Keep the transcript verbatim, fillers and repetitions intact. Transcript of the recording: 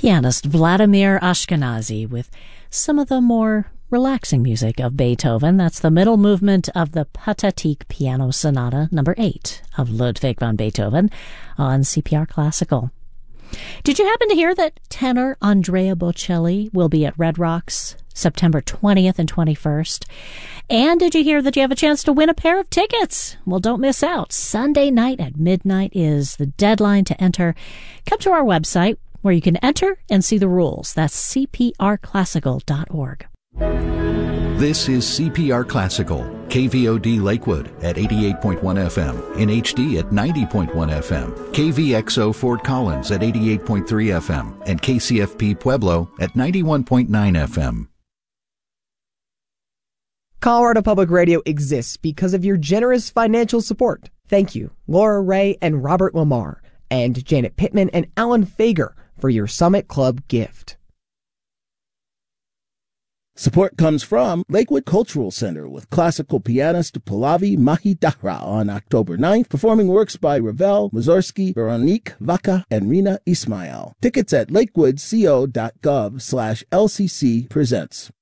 pianist Vladimir Ashkenazy with some of the more relaxing music of Beethoven. That's the middle movement of the Pathetique Piano Sonata number eight of Ludwig van Beethoven on C P R Classical. Did you happen to hear that tenor Andrea Bocelli will be at Red Rocks September twentieth and twenty-first? And did you hear that you have a chance to win a pair of tickets? Well, don't miss out. Sunday night at midnight is the deadline to enter. Come to our website where you can enter and see the rules. That's c p r classical dot org. This is C P R Classical, K V O D Lakewood at eighty-eight point one F M, in H D at ninety point one F M, K V X O Fort Collins at eighty-eight point three F M, and K C F P Pueblo at ninety-one point nine F M. Colorado Public Radio exists because of your generous financial support. Thank you, Laura Ray and Robert Lamar, and Janet Pittman and Alan Fager for your Summit Club gift. Support comes from Lakewood Cultural Center with classical pianist Pallavi Mahidara on October ninth, performing works by Ravel, Mussorgsky, Veronique Vaca, and Rina Ismail. Tickets at lakewoodco.gov slash LCC presents.